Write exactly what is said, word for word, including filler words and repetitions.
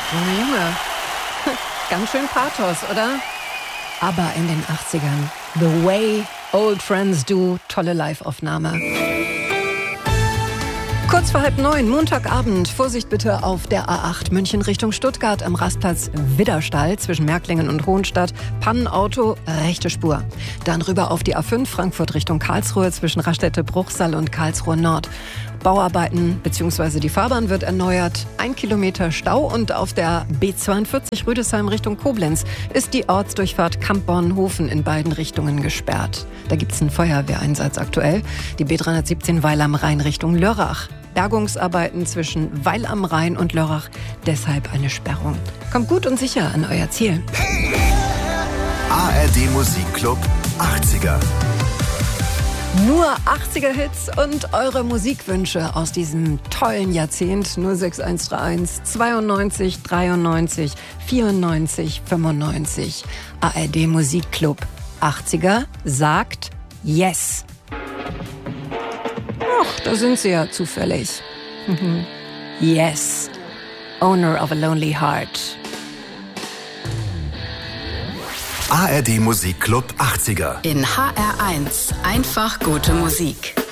Junge, Junge. Ganz schön Pathos, oder? Aber in den achtzigern. The Way Old Friends Do. Tolle Live-Aufnahme. Kurz vor halb neun, Montagabend. Vorsicht bitte auf der A acht München Richtung Stuttgart am Rastplatz Widderstall zwischen Märklingen und Hohenstadt. Pannenauto, rechte Spur. Dann rüber auf die A fünf Frankfurt Richtung Karlsruhe zwischen Raststätte-Bruchsal und Karlsruhe Nord. Bauarbeiten bzw. die Fahrbahn wird erneuert. Ein Kilometer Stau und auf der B zweiundvierzig Rüdesheim Richtung Koblenz ist die Ortsdurchfahrt Kamp-Bornhofen in beiden Richtungen gesperrt. Da gibt es einen Feuerwehreinsatz aktuell. Die B dreihundertsiebzehn Weil am Rhein Richtung Lörrach. Bergungsarbeiten zwischen Weil am Rhein und Lörrach, deshalb eine Sperrung. Kommt gut und sicher an euer Ziel. A R D Musikclub achtziger. Nur achtziger-Hits und eure Musikwünsche aus diesem tollen Jahrzehnt. null sechs eins drei eins zweiundneunzig dreiundneunzig vierundneunzig fünfundneunzig. A R D Musikclub achtziger sagt Yes. Ach, da sind sie ja zufällig. Yes, Owner of a Lonely Heart. A R D Musikclub achtziger. In H R eins. Einfach gute Musik.